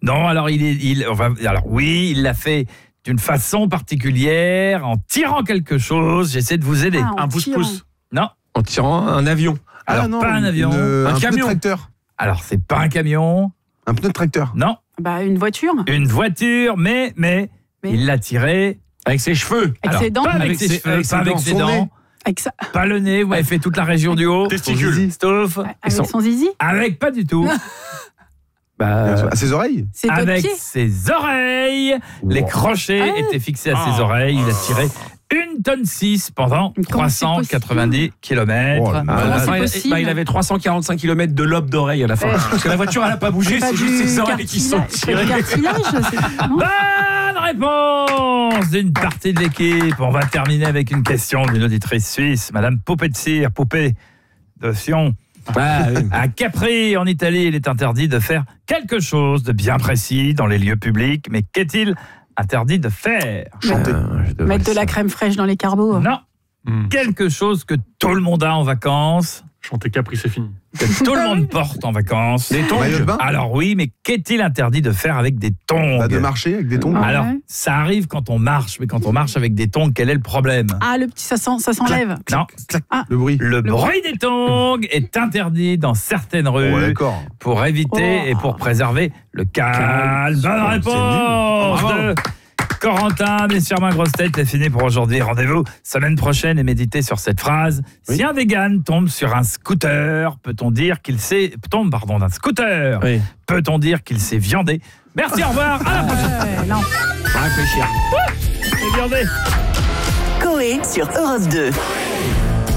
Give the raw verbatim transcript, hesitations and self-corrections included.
Non, alors il est, il, enfin, alors oui, il l'a fait d'une façon particulière, en tirant quelque chose. J'essaie de vous aider. Ah, Un tirant. pouce-pouce. Non. En tirant un avion. Alors Ah non, pas un avion, une- un un, camion. pneu de tracteur. alors c'est pas un camion, Un pneu de tracteur. non, Bah, une voiture. une voiture, mais mais, Mais- il l'a tiré. Avec ses cheveux. Avec Alors, ses dents. pas avec, Avec ses ses- cheveux, avec pas ses avec dents. ses Son dents, nez. Avec, sa... pas le nez. Vous avez fait toute la région du haut. Testicules. Stouff. avec son- son zizi. Avec pas du tout. Bah, À ses oreilles. Ses deux Avec pieds. ses oreilles. Les crochets Ah. étaient fixés à ses Ah. oreilles. Il a tiré une tonne six pendant Mais comment c'est trois cent quatre-vingt-dix kilomètres. Oh là là. Ah, Comment la c'est fin, il- possible bah, il avait trois cent quarante-cinq kilomètres de lobe d'oreille à la fin. Ouais. Parce que la voiture, elle n'a pas bougé, Pas c'est du juste ses oreilles qui sont cartilage, pas du tirées. cartilage, c'est- non Bonne réponse d'une partie de l'équipe. On va terminer avec une question d'une auditrice suisse, Madame Poupée-de-Cire, Poupée de Sion. Ah, oui. À Capri, en Italie, il est interdit de faire quelque chose de bien précis dans les lieux publics. Mais qu'est-il interdit de faire? Chanter. Ah, je devrais Mettre de la ça. crème fraîche dans les carbots. Non, Hmm. quelque chose que tout le monde a en vacances, Chanter Capri, c'est fini. que tout le monde porte en vacances. Des tongs. Maillot de bain. Alors oui, mais qu'est-il interdit de faire avec des tongs? Bah, de marcher avec des tongs. Ah. Alors, Ouais. ça arrive quand on marche, mais quand on marche avec des tongs, quel est le problème? Ah, le petit, ça s'en- ça s'enlève. Non, Le bruit. le bruit des tongs est interdit dans certaines rues Ouais, d'accord. pour éviter Oh. et pour préserver le calme. Bonne réponse de Corentin, mais sûrement grosse tête, c'est fini pour aujourd'hui. Rendez-vous semaine prochaine et méditez sur cette phrase. Si un vegan tombe sur un scooter, peut-on dire qu'il s'est tombe pardon d'un scooter Oui. Peut-on dire qu'il s'est viandé? Merci, au revoir. À la prochaine. Ouais, non. Réfléchir. C'est viandé. Coé sur Europe deux.